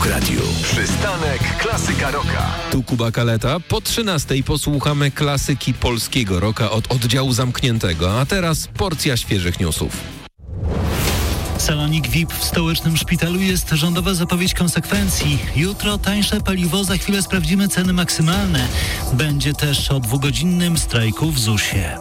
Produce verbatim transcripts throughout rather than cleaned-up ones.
Radio. Przystanek Klasyka Rocka. Tu Kuba Kaleta. Po trzynastej posłuchamy klasyki polskiego rocka od oddziału zamkniętego. A teraz porcja świeżych newsów. Salonik V I P w stołecznym szpitalu jest rządowa zapowiedź konsekwencji. Jutro tańsze paliwo, za chwilę sprawdzimy ceny maksymalne. Będzie też o dwugodzinnym strajku w zusie.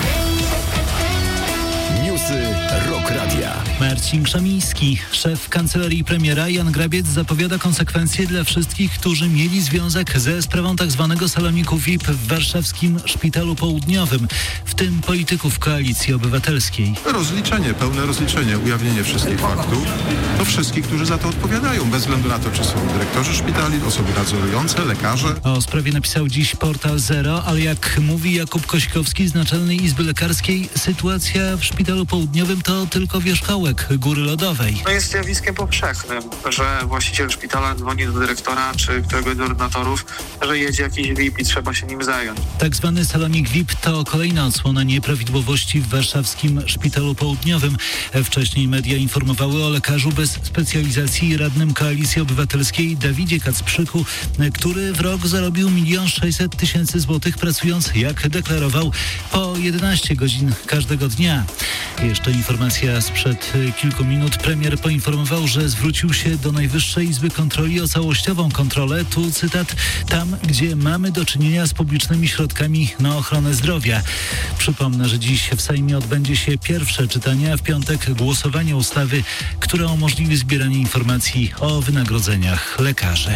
Newsy Rock Radia. Marcin Krzemiński, szef kancelarii premiera Jan Grabiec zapowiada konsekwencje dla wszystkich, którzy mieli związek ze sprawą tzw. saloniku V I P w warszawskim Szpitalu Południowym, w tym polityków Koalicji Obywatelskiej. Rozliczenie, pełne rozliczenie, ujawnienie wszystkich faktów, to wszystkich, którzy za to odpowiadają, bez względu na to, czy są dyrektorzy szpitali, osoby nadzorujące, lekarze. O sprawie napisał dziś portal Zero, ale jak mówi Jakub Kośkowski z Naczelnej Izby Lekarskiej, sytuacja w Szpitalu Południowym to tylko wierzchołek góry lodowej. To jest zjawiskiem powszechnym, że właściciel szpitala dzwoni do dyrektora czy któregoś z ordynatorów, że jedzie jakiś V I P i trzeba się nim zająć. Tak zwany salonik V I P to kolejna odsłona nieprawidłowości w warszawskim Szpitalu Południowym. Wcześniej media informowały o lekarzu bez specjalizacji i radnym Koalicji Obywatelskiej Dawidzie Kacprzyku, który w rok zarobił milion sześćset tysięcy złotych, pracując, jak deklarował, po jedenaście godzin każdego dnia. Jeszcze informacja sprzed kilku minut. Premier poinformował, że zwrócił się do Najwyższej Izby Kontroli o całościową kontrolę. Tu cytat: tam, gdzie mamy do czynienia z publicznymi środkami na ochronę zdrowia. Przypomnę, że dziś w Sejmie odbędzie się pierwsze czytanie, a w piątek głosowanie ustawy, które umożliwi zbieranie informacji o wynagrodzeniach lekarzy.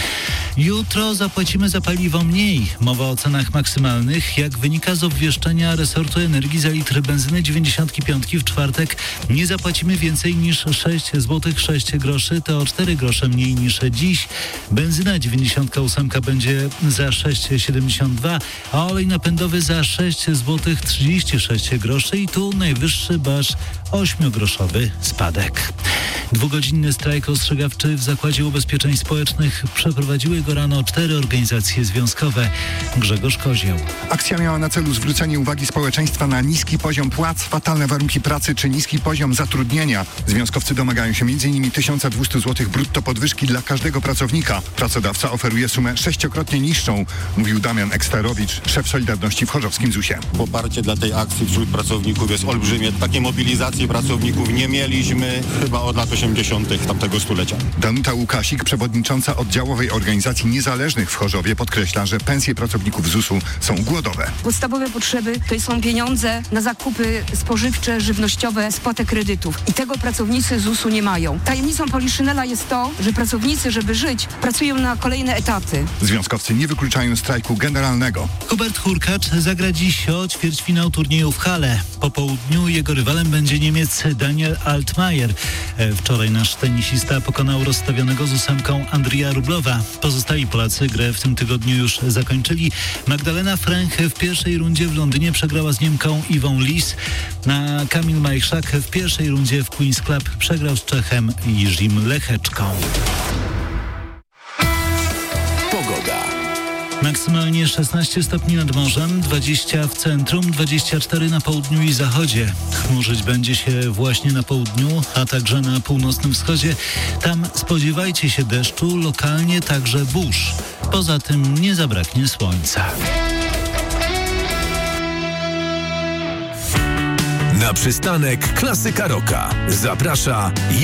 Jutro zapłacimy za paliwo mniej. Mowa o cenach maksymalnych. Jak wynika z obwieszczenia resortu energii, za litr benzyny dziewięćdziesiąt pięć w czwartek nie zapłacimy więcej niż sześć złotych sześć groszy. To o cztery grosze mniej niż dziś. Benzyna dziewięćdziesiąt osiem będzie za sześć złotych siedemdziesiąt dwa, a olej napędowy za sześć złotych trzydzieści sześć groszy i tu najwyższy basz ośmiogroszowy spadek. Dwugodzinny strajk ostrzegawczy w Zakładzie Ubezpieczeń Społecznych przeprowadziły go rano cztery organizacje związkowe. Grzegorz Kozieł. Akcja miała na celu zwrócenie uwagi społeczeństwa na niski poziom płac, fatalne warunki pracy czy niski poziom zatrudnienia. Związkowcy domagają się m in tysiąc dwieście złotych brutto podwyżki dla każdego pracownika. Pracodawca oferuje sumę sześciokrotnie niższą, mówił Damian Eksterowicz, szef Solidarności w chorzowskim zusie. Poparcie dla tej akcji wśród pracowników jest olbrzymie. Takiej mobilizacji pracowników nie mieliśmy chyba od lat osiemdziesiątych tamtego stulecia. Danuta Łukasik, przewodnicząca oddziałowej organizacji niezależnych w Chorzowie, podkreśla, że pensje pracowników zusu są głodowe. Podstawowe potrzeby to są pieniądze na zakupy spożywcze, żywnościowe, spłatę kredytów. I tego pracownicy zusu nie mają. Tajemnicą Poliszynela jest to, że pracownicy, żeby żyć, pracują na kolejne etaty. Związkowcy nie wykluczają strajku generalnego. Hubert Hurkacz zagra dziś o ćwierćfinał turnieju w Halle. Po południu jego rywalem będzie Niemiec Daniel Altmaier. Wczoraj nasz tenisista pokonał rozstawionego z ósemką Andrija Rublowa. Pozostali Polacy grę w tym tygodniu już zakończyli. Magdalena Fręch w pierwszej rundzie w Londynie przegrała z Niemką Iwą Lis. Na Kamil Majchrzak w pierwszej rundzie w Queen's Club przegrał z Czechem Jirzym Lecheczką. Pogoda. Maksymalnie szesnaście stopni nad morzem, dwadzieścia w centrum, dwadzieścia cztery na południu i zachodzie. Chmurzyć będzie się właśnie na południu, a także na północnym wschodzie. Tam spodziewajcie się deszczu, lokalnie także burz. Poza tym nie zabraknie słońca. Na przystanek Klasyka Rocka zaprasza